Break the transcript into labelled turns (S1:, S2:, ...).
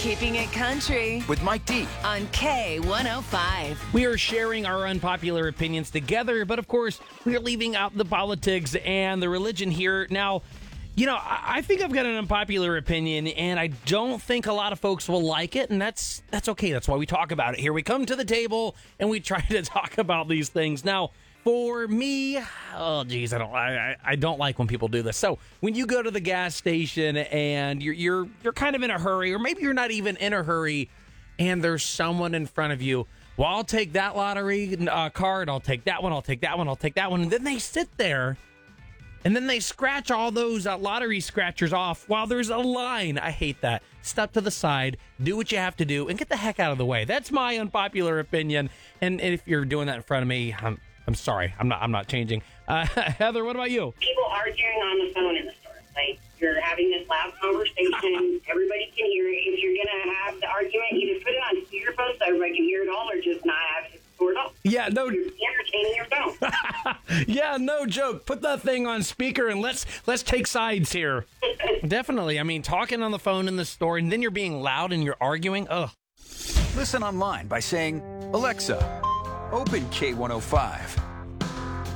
S1: Keeping It Country
S2: with Mike D.
S1: on K105.
S3: We are sharing our unpopular opinions together, but of course, we are leaving out the politics and the religion here. Now, you know, I think I've got an unpopular opinion, and I don't think a lot of folks will like it, and that's okay. That's why we talk about it here. We come to the table, and we try to talk about these things. Now, for me, oh geez, I don't like when people do this. So when you go to the gas station and you're kind of in a hurry, or maybe you're not even in a hurry, and there's someone in front of you. Well, I'll take that lottery card. I'll take that one. I'll take that one. I'll take that one. And then they sit there, and then they scratch all those lottery scratchers off while there's a line. I hate that. Step to the side, do what you have to do, and get the heck out of the way. That's my unpopular opinion. And if you're doing that in front of me, I'm sorry. I'm not changing. Heather, what about you?
S4: People arguing on the phone in the store. Like, you're having this loud conversation. Everybody can hear it. If you're going to have the argument, either put it on speakerphone so everybody can hear it all, or just not have it stored up.
S3: Yeah, no.
S4: You're entertaining your phone.
S3: Yeah, no joke. Put that thing on speaker and let's take sides here. Definitely. I mean, talking on the phone in the store, and then you're being loud and you're arguing. Ugh.
S2: Listen online by saying, Alexa, open K105.